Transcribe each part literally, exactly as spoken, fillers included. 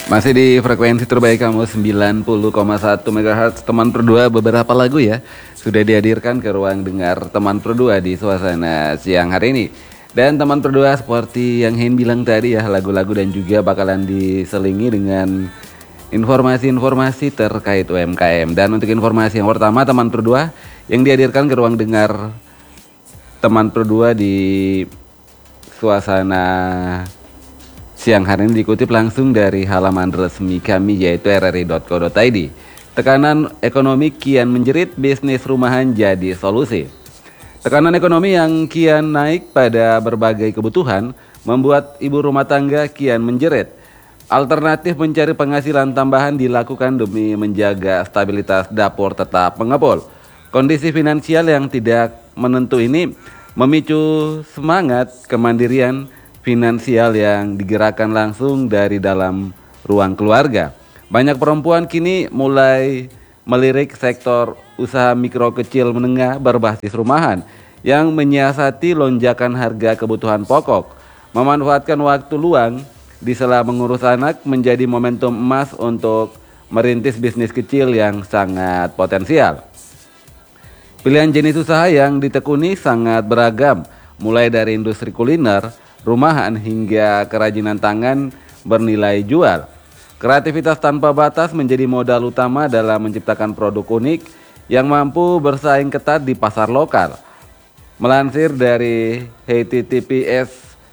Masih di frekuensi terbaik kamu sembilan puluh koma satu megahertz. Teman Perdua, beberapa lagu ya sudah dihadirkan ke ruang dengar Teman Perdua di suasana siang hari ini. Dan Teman Perdua, seperti yang Hen bilang tadi ya, lagu-lagu dan juga bakalan diselingi dengan informasi-informasi terkait U M K M. Dan untuk informasi yang pertama, Teman Perdua, yang dihadirkan ke ruang dengar Teman Perdua di suasana siang hari ini dikutip langsung dari halaman resmi kami, yaitu r r i dot co dot i d. Tekanan ekonomi kian menjerit, bisnis rumahan jadi solusi. Tekanan ekonomi yang kian naik pada berbagai kebutuhan membuat ibu rumah tangga kian menjerit. Alternatif mencari penghasilan tambahan dilakukan demi menjaga stabilitas dapur tetap mengepul. Kondisi finansial yang tidak menentu ini memicu semangat kemandirian finansial yang digerakkan langsung dari dalam ruang keluarga. Banyak perempuan kini mulai melirik sektor usaha mikro kecil menengah berbasis rumahan yang menyiasati lonjakan harga kebutuhan pokok. Memanfaatkan waktu luang di sela mengurus anak menjadi momentum emas untuk merintis bisnis kecil yang sangat potensial. Pilihan jenis usaha yang ditekuni sangat beragam, mulai dari industri kuliner, rumahan hingga kerajinan tangan bernilai jual. Kreativitas tanpa batas menjadi modal utama dalam menciptakan produk unik yang mampu bersaing ketat di pasar lokal. Melansir dari H T T P S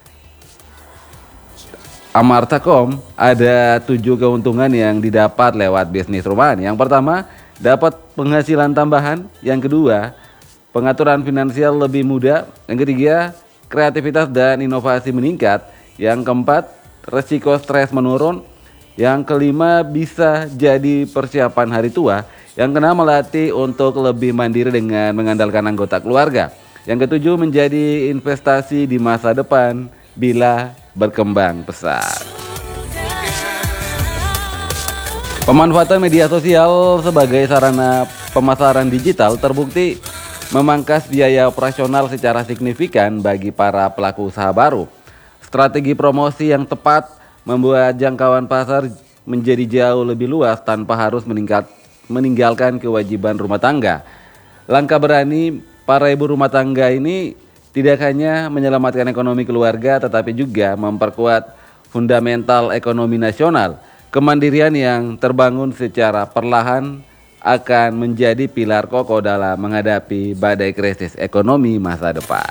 Amarta titik com, ada tujuh keuntungan yang didapat lewat bisnis rumahan. Yang pertama, dapat penghasilan tambahan. Yang kedua, pengaturan finansial lebih mudah. Yang ketiga, kreativitas dan inovasi meningkat. Yang keempat, resiko stres menurun. Yang kelima, bisa jadi persiapan hari tua. Yang keenam, melatih untuk lebih mandiri dengan mengandalkan anggota keluarga. Yang ketujuh, menjadi investasi di masa depan bila berkembang pesat. Pemanfaatan media sosial sebagai sarana pemasaran digital terbukti memangkas biaya operasional secara signifikan bagi para pelaku usaha baru. Strategi promosi yang tepat membuat jangkauan pasar menjadi jauh lebih luas tanpa harus meningkat, meninggalkan kewajiban rumah tangga. Langkah berani para ibu rumah tangga ini tidak hanya menyelamatkan ekonomi keluarga, tetapi juga memperkuat fundamental ekonomi nasional. Kemandirian yang terbangun secara perlahan akan menjadi pilar kokoh dalam menghadapi badai krisis ekonomi masa depan.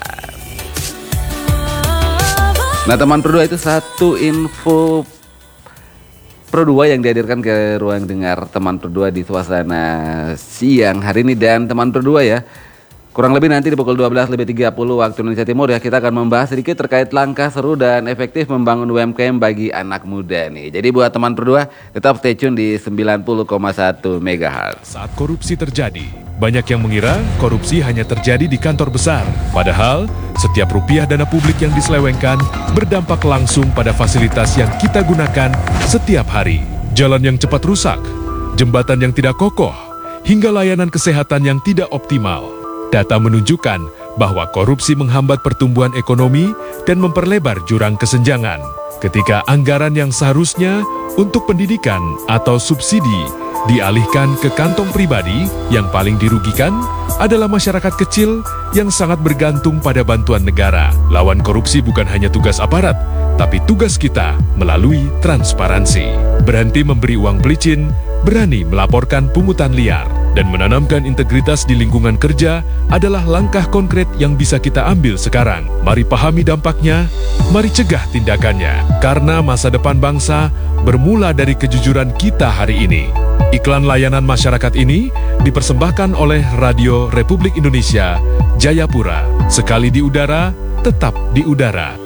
Nah, Teman Perdua, itu satu info Perdua yang dihadirkan ke ruang dengar Teman Perdua di suasana siang hari ini. Dan Teman Perdua ya, kurang lebih nanti di pukul dua belas lebih tiga puluh waktu Indonesia Timur ya, kita akan membahas sedikit terkait langkah seru dan efektif membangun U M K M bagi anak muda nih. Jadi buat Teman Perdua, tetap stay tune di sembilan puluh koma satu megahertz. Saat korupsi terjadi, banyak yang mengira korupsi hanya terjadi di kantor besar. Padahal, setiap rupiah dana publik yang diselewengkan berdampak langsung pada fasilitas yang kita gunakan setiap hari. Jalan yang cepat rusak, jembatan yang tidak kokoh, hingga layanan kesehatan yang tidak optimal. Data menunjukkan bahwa korupsi menghambat pertumbuhan ekonomi dan memperlebar jurang kesenjangan. Ketika anggaran yang seharusnya untuk pendidikan atau subsidi dialihkan ke kantong pribadi, yang paling dirugikan adalah masyarakat kecil yang sangat bergantung pada bantuan negara. Lawan korupsi bukan hanya tugas aparat, tapi tugas kita melalui transparansi. Berhenti memberi uang pelicin, berani melaporkan pungutan liar, dan menanamkan integritas di lingkungan kerja adalah langkah konkret yang bisa kita ambil sekarang. Mari pahami dampaknya, mari cegah tindakannya. Karena masa depan bangsa bermula dari kejujuran kita hari ini. Iklan layanan masyarakat ini dipersembahkan oleh Radio Republik Indonesia, Jayapura. Sekali di udara, tetap di udara.